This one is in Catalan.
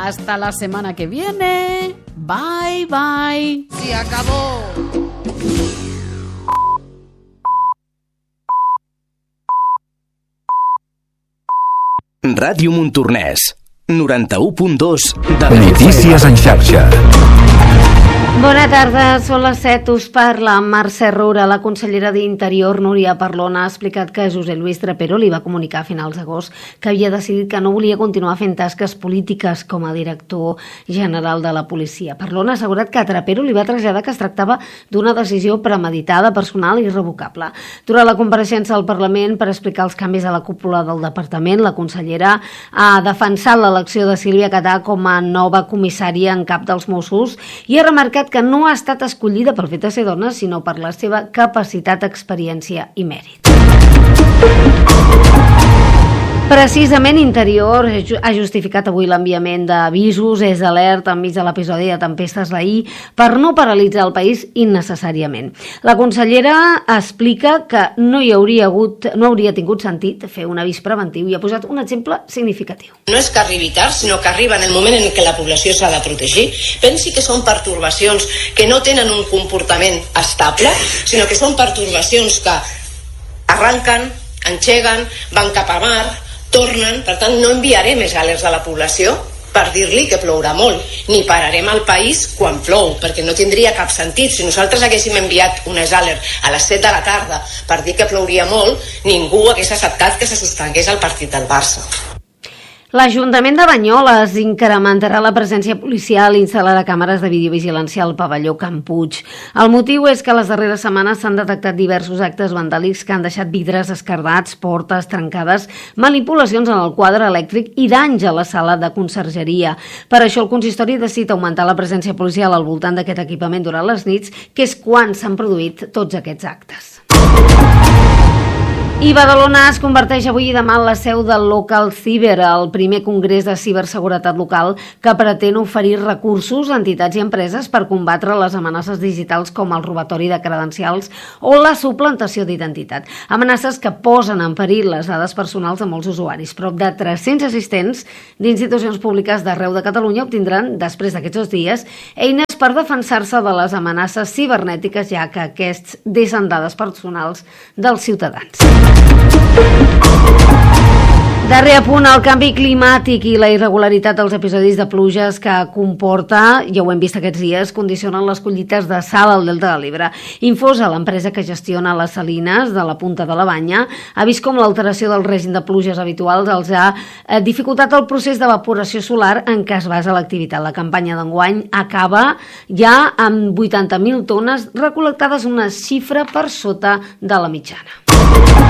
Hasta la semana que viene. Bye, bye. Se acabó. Ràdio Montornès, 91.2 de Notícies en xarxa. Bona tarda, són les 7, us parla Mercè Roura. La consellera d'Interior, Núria Parlon, ha explicat que José Luis Trapero li va comunicar a finals d'agost que havia decidit que no volia continuar fent tasques polítiques com a director general de la policia. Parlon ha assegurat que a Trapero li va traslladar que es tractava d'una decisió premeditada, personal i irrevocable. Durant la compareixença al Parlament per explicar els canvis a la cúpula del departament, la consellera ha defensat l'elecció de Sílvia Catà com a nova comissària en cap dels Mossos i ha remarcat que no ha estat escollida pel fet de ser dona, sinó per la seva capacitat, experiència i mèrit. Precisament Interior ha justificat avui l'enviament d'avisos, és alerta enmig de l'episodi de tempestes d'ahir per no paralitzar el país innecessàriament. La consellera explica que no hauria tingut sentit fer un avís preventiu i ha posat un exemple significatiu. No és que arribi tard, sinó que arriba en el moment en què la població s'ha de protegir. Pensi que són pertorbacions que no tenen un comportament estable, sinó que són pertorbacions que arranquen, engeguen, van cap a mar, tornen. Per tant, no enviaré més alerts a la població per dir-li que plourà molt, ni pararem el país quan plou, perquè no tindria cap sentit. Si nosaltres haguéssim enviat unes alerts a les 7 de la tarda per dir que plouria molt, ningú hagués acceptat que se suspengués el partit del Barça. L'Ajuntament de Banyoles incrementarà la presència policial i instal·larà càmeres de videovigilància al pavelló Can Puig. El motiu és que les darreres setmanes s'han detectat diversos actes vandàlics que han deixat vidres esquerdats, portes trencades, manipulacions en el quadre elèctric i danys a la sala de consergeria. Per això el consistori decidit augmentar la presència policial al voltant d'aquest equipament durant les nits, que és quan s'han produït tots aquests actes. I Badalona es converteix avui i demà en la seu del Local Cyber, el primer congrés de ciberseguretat local que pretén oferir recursos a entitats i empreses per combatre les amenaces digitals com el robatori de credencials o la suplantació d'identitat. Amenaces que posen en perill les dades personals de molts usuaris. Prop de 300 assistents d'institucions públiques d'arreu de Catalunya obtindran, després d'aquests 2 dies, eines per defensar-se de les amenaces cibernètiques, ja que aquests deixen dades personals dels ciutadans. Darrer apunt, el canvi climàtic i la irregularitat dels episodis de pluges que comporta, ja ho hem vist aquests dies, condicionen les collites de sal al Delta de l'Ebre. Infosa, l'empresa que gestiona les salines de la Punta de la Banya, ha vist com l'alteració del règim de pluges habituals els ha dificultat el procés d'evaporació solar en què es basa l'activitat. La campanya d'enguany acaba ja amb 80.000 tones recol·lectades, una xifra per sota de la mitjana.